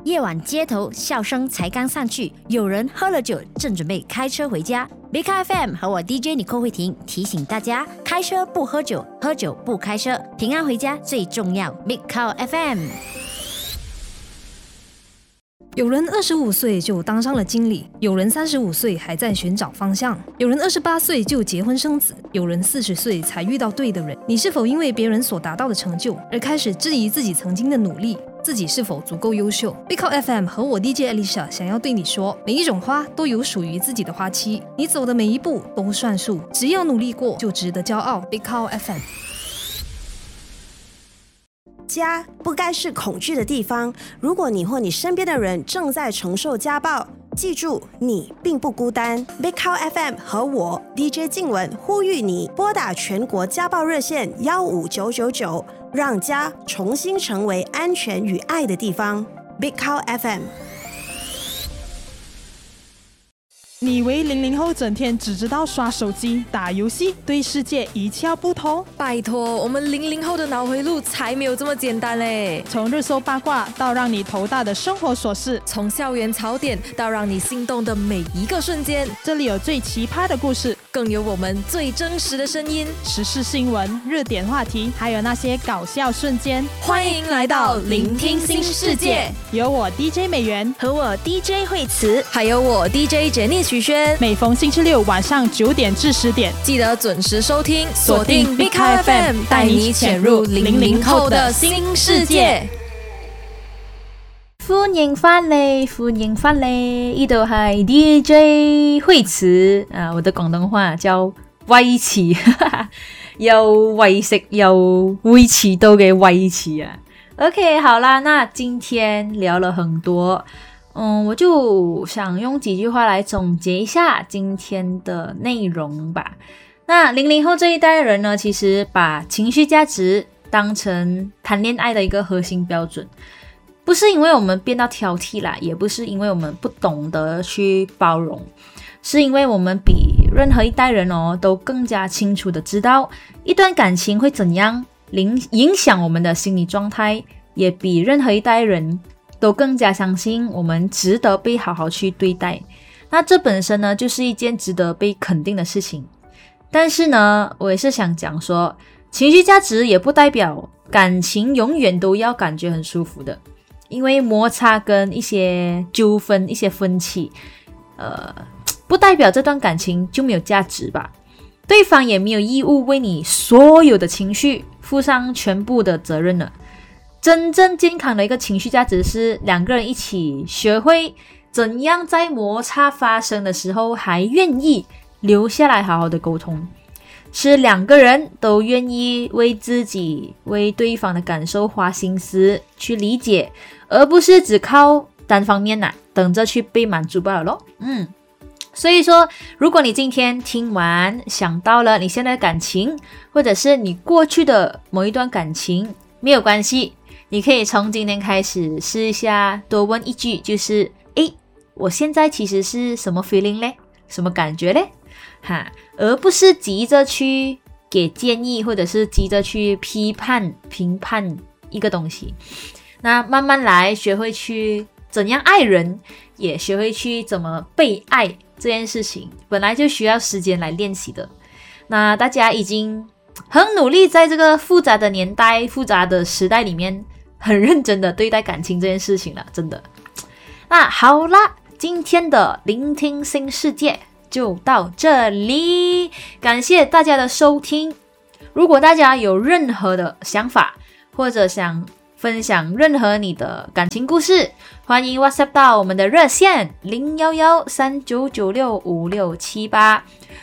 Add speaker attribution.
Speaker 1: 夜晚街头笑声才刚散去，有人喝了酒正准备开车回家。Big Car FM 和我 DJ 尼寇慧婷提醒大家，开车不喝酒，喝酒不开车，平安回家最重要。Big Car FM。
Speaker 2: 有人25岁就当上了经理，有人35岁还在寻找方向，有人28岁就结婚生子，有人40岁才遇到对的人。你是否因为别人所达到的成就而开始质疑自己曾经的努力？自己是否足够优秀？ Big Car FM 和我 DJ Alicia 想要对你说，每一种花都有属于自己的花期，你走的每一步都算数，只要努力过就值得骄傲。 Big Car FM。
Speaker 3: 家不该是恐惧的地方。如果你或你身边的人正在承受家暴，记住你并不孤单。 Big Cow FM 和我 DJ 静雯呼吁你拨打全国家暴热线15999，让家重新成为安全与爱的地方。 Big Cow FM。
Speaker 4: 你以为00后整天只知道刷手机、打游戏，对世界一窍不通？
Speaker 5: 拜托，我们00后的脑回路才没有这么简单嘞！
Speaker 4: 从热搜八卦到让你头大的生活琐事，
Speaker 5: 从校园槽点到让你心动的每一个瞬间，
Speaker 4: 这里有最奇葩的故事，
Speaker 5: 更有我们最真实的声音，
Speaker 4: 时事新闻、热点话题，还有那些搞笑瞬间。
Speaker 5: 欢迎来到聆听新世界，
Speaker 4: 有我 DJ 美元
Speaker 3: 和我 DJ 惠慈，
Speaker 5: 还有我 DJ 杰尼许轩。
Speaker 4: 每逢星期六晚上9点至10点，
Speaker 5: 记得准时收听，锁定 Big Car FM， 带你潛入00後的新世界。
Speaker 6: 歡迎返嚟，歡迎返嚟，呢度係 DJ 惠慈啊，我的廣東話叫威慈，又為食又會遲到嘅威慈啊。OK， 好啦，那今天聊了很多。我就想用几句话来总结一下今天的内容吧。那00后这一代人呢，其实把情绪价值当成谈恋爱的一个核心标准，不是因为我们变到挑剔啦，也不是因为我们不懂得去包容，是因为我们比任何一代人都更加清楚的知道一段感情会怎样影响我们的心理状态，也比任何一代人都更加相信我们值得被好好去对待。那这本身呢，就是一件值得被肯定的事情。但是呢，我也是想讲说，情绪价值也不代表感情永远都要感觉很舒服的，因为摩擦跟一些纠纷、一些分歧，不代表这段感情就没有价值吧。对方也没有义务为你所有的情绪负上全部的责任了。真正健康的一个情绪价值是两个人一起学会怎样在摩擦发生的时候还愿意留下来好好的沟通，是两个人都愿意为自己为对方的感受花心思去理解，而不是只靠单方面等着去被满足罢了咯。所以说，如果你今天听完想到了你现在的感情，或者是你过去的某一段感情，没有关系，你可以从今天开始试一下，多问一句，就是我现在其实是什么 feeling 嘞？什么感觉嘞？而不是急着去给建议，或者是急着去评判一个东西。那慢慢来，学会去怎样爱人，也学会去怎么被爱，这件事情本来就需要时间来练习的。那大家已经很努力在这个复杂的年代、复杂的时代里面，很认真的对待感情这件事情了，真的。那好啦，今天的聆听新世界就到这里，感谢大家的收听。如果大家有任何的想法，或者想分享任何你的感情故事，欢迎 WhatsApp 到我们的热线01139965678。